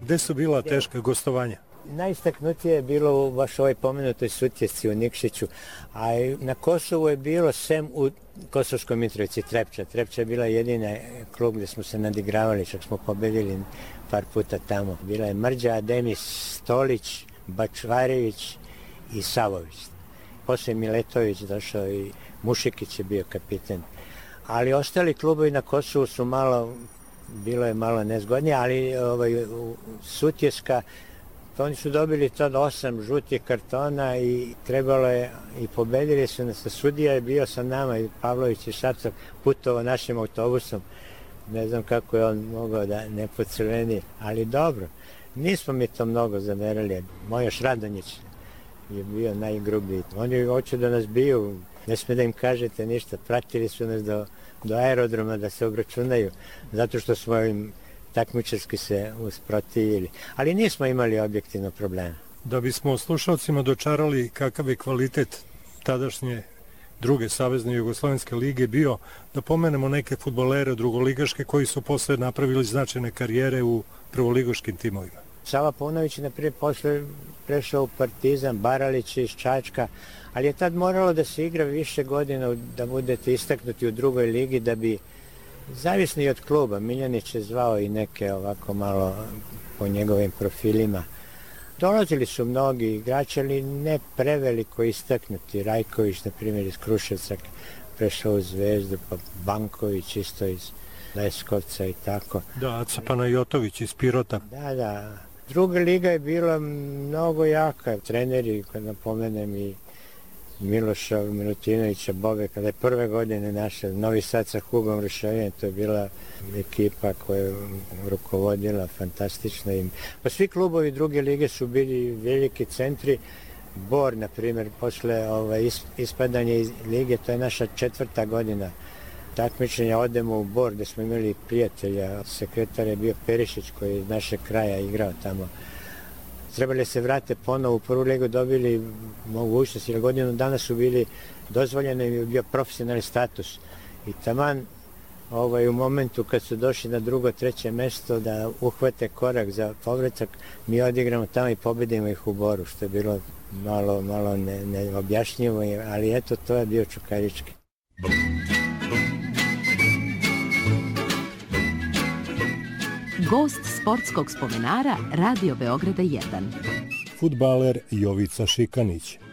Gde su bila teška gostovanja? Najistaknutije je bilo u baš ovoj pomenutoj Sutjesci u Nikšiću, a na Kosovu je bilo sem u Kosovskoj Mitrovici Trepča. Trepča je bila jedina klub gdje smo se nadigravali, čak smo pobedili par puta tamo. Bila je Mrđa, Ademis, Stolić, Bačvarević i Savović. Poslije Miletović došao i Mušikić je bio kapiten. Ali ostali klubovi na Kosovu su bilo je malo nezgodnije, ali Sutjeska, oni su dobili tad 8 žutih kartona i trebalo je, i pobedili su nas. Sudija je bio sa nama, i Pavlović i Šapcak, putovao našim autobusom. Ne znam kako je on mogao da ne pocrveni, ali dobro. Nismo mi to mnogo zamerali. Mojoš Radonjić je bio najgrublji. Oni hoće da nas biju, ne smije da im kažete ništa. Pratili su nas do aerodroma da se obračunaju, zato što smo im takmičarski se usprotivili. Ali nismo imali objektivno problema. Da bismo slušalcima dočarali kakav je kvalitet tadašnje druge savezne jugoslovenske lige bio, da pomenemo neke fudbalere drugoligaške koji su posle napravili značajne karijere u prvoligaškim timovima. Sava Paunović je naprijed posle prešao u Partizan, Baralić iz Čačka, ali je tad moralo da se igra više godina, da budete istaknuti u drugoj ligi, da bi, zavisni od kluba, Miljanić je zvao i neke ovako malo po njegovim profilima. Dolazili su mnogi igrači, ali ne preveliko istaknuti. Rajković, na primjer, iz Kruševca prešao u Zvezdu, pa Banković isto iz Leskovca i tako. Da, Aca Panajotović iz Pirota. Da. Druga liga je bila mnogo jaka. Treneri, kad napomenem, i Miloša Milutinovića, Bobeka, da je prve godine naša Novi Sad sa Hugom Ruševijem, to je bila ekipa koja je rukovodila fantastično. Pa svi klubovi druge lige su bili veliki centri. Bor, na primjer, posle ispadanja iz lige, to je naša 4. godina takmičenja, odemo u Bor, gde smo imali prijatelja. Sekretar je bio Perišić, koji je iz našeg kraja igrao tamo. Trebali se vrate ponovo u prvu ligu, dobili mogućnost, jer godinu dana su bili dozvoljeni i bio profesionalni status. I taman u momentu kad su došli na drugo, treće mesto da uhvate korak za povratak, mi odigramo tamo i pobedimo ih u Boru, što je bilo malo neobjašnjivo, ali eto, to je bio Čukarički. Gost sportskog spomenara Radio Beograda 1. Fudbaler Jovica Šikanić.